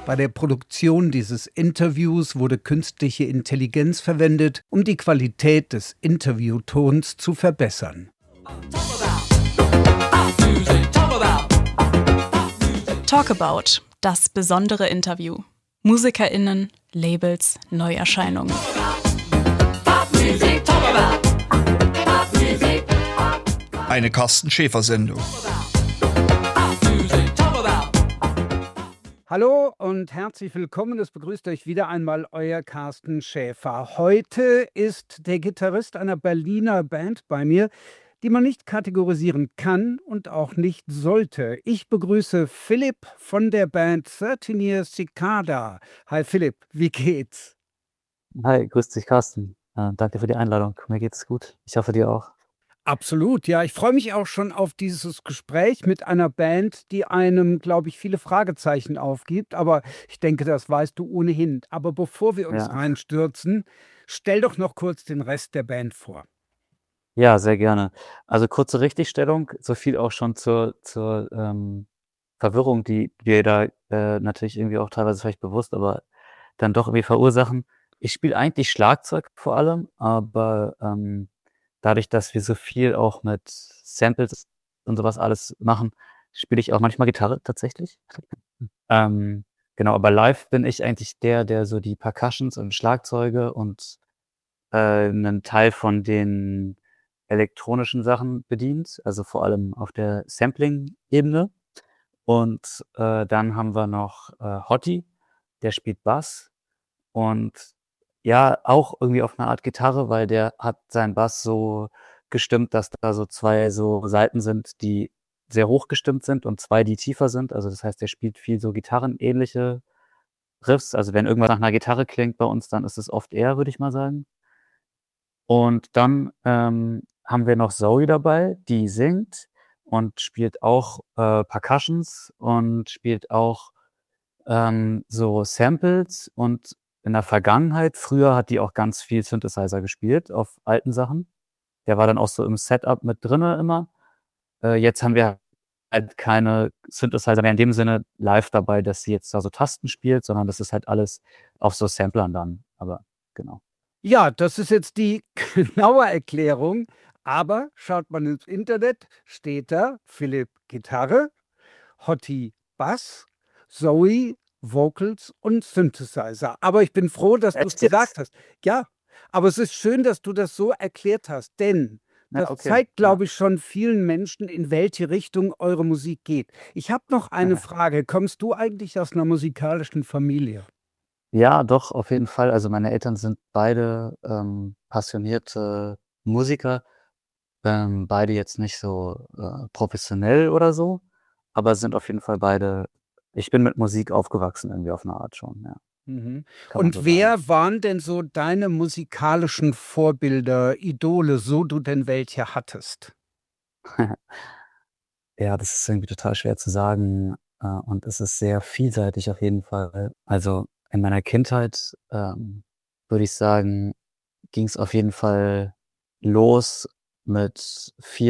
Bei der Produktion dieses Interviews wurde künstliche Intelligenz verwendet, um die Qualität des Interviewtons zu verbessern. Talkabout, das besondere Interview. MusikerInnen, Labels, Neuerscheinungen. Eine Carsten Schäfer-Sendung. Hallo und herzlich willkommen. Es begrüßt euch wieder einmal euer Carsten Schäfer. Heute ist der Gitarrist einer Berliner Band bei mir, die man nicht kategorisieren kann und auch nicht sollte. Ich begrüße Philipp von der Band 13 Years Cicada. Hi Philipp, wie geht's? Hi, grüß dich, Carsten. Danke für die Einladung. Mir geht's gut. Ich hoffe, dir auch. Absolut, ja. Ich freue mich auch schon auf dieses Gespräch mit einer Band, die einem, glaube ich, viele Fragezeichen aufgibt. Aber ich denke, das weißt du ohnehin. Aber bevor wir uns Ja, reinstürzen, stell doch noch kurz den Rest der Band vor. ja, sehr gerne. Also kurze Richtigstellung, so viel auch schon zur Verwirrung, die wir da natürlich irgendwie auch teilweise vielleicht bewusst, aber dann doch irgendwie verursachen. Ich spiele eigentlich Schlagzeug vor allem, aber dadurch, dass wir so viel auch mit Samples und sowas alles machen, spiele ich auch manchmal Gitarre tatsächlich. Ähm, genau, aber live bin ich eigentlich der so die Percussions und Schlagzeuge und 'nen Teil von den elektronischen Sachen bedient, also vor allem auf der Sampling-Ebene. Und dann haben wir noch Hotti, der spielt Bass und ja, auch irgendwie auf 'ne Art Gitarre, weil der hat seinen Bass so gestimmt, dass da so 2 so Saiten sind, die sehr hoch gestimmt sind und 2, die tiefer sind. Also, das heißt, der spielt viel so gitarrenähnliche Riffs. Also, wenn irgendwas nach 'ner Gitarre klingt bei uns, dann ist es oft er, würde ich mal sagen. Und dann haben wir noch Zoe dabei, die singt und spielt auch Percussions und spielt auch so Samples. Und in der Vergangenheit früher hat die auch ganz viel Synthesizer gespielt auf alten Sachen. Der war dann auch so im Setup mit drinne immer. Jetzt haben wir halt keine Synthesizer mehr in dem Sinne live dabei, dass sie jetzt da so Tasten spielt, sondern das ist halt alles auf so Samplern dann. Aber genau. Ja, das ist jetzt die genaue Erklärung. Aber schaut man ins Internet, steht da Philipp Gitarre, Hotti Bass, Zoe Vocals und Synthesizer. Aber ich bin froh, dass du es Echt jetzt? gesagt hast. Ja, aber es ist schön, dass du das so erklärt hast, denn Ja, das okay. zeigt, Ja. glaube ich, schon vielen Menschen, in welche Richtung eure Musik geht. Ich habe noch eine Frage. Kommst du eigentlich aus einer musikalischen Familie? Ja, doch, auf jeden Fall. Also, meine Eltern sind beide passionierte Musiker, beide jetzt nicht so professionell oder so, aber sind auf jeden Fall beide ich bin mit Musik aufgewachsen irgendwie auf 'ne Art schon, ja, Mhm. kann man so Und sagen. wer waren denn so deine musikalischen Vorbilder, Idole, so du denn welche hattest? Ja, das ist irgendwie total schwer zu sagen, und es ist sehr vielseitig auf jeden Fall. Also, in meiner Kindheit würde ich sagen, ging's auf jeden Fall los mit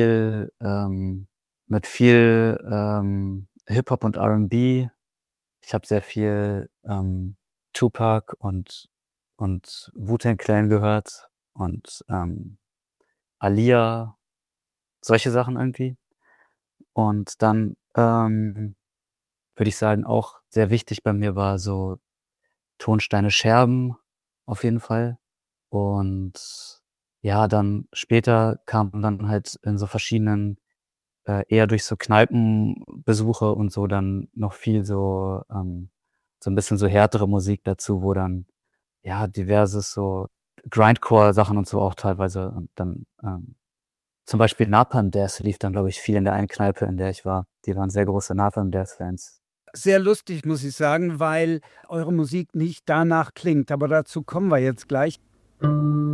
viel Hip-Hop und R&B. Ich habe sehr viel Tupac und Wu-Tang Clan gehört und Aaliyah, solche Sachen irgendwie. Und dann würde ich sagen, auch sehr wichtig bei mir war so Tonsteine Scherben auf jeden Fall. Und ja, dann später kam dann halt in so verschiedenen eher durch so Kneipenbesuche und so dann noch viel so 'n bisschen so härtere Musik dazu, wo dann, ja, diverses so Grindcore-Sachen und so auch teilweise und dann zum Beispiel Napalm Death lief dann, glaube ich, viel in der einen Kneipe, in der ich war. Die waren sehr große Napalm Death-Fans. Sehr lustig, muss ich sagen, weil eure Musik nicht danach klingt, aber dazu kommen wir jetzt gleich.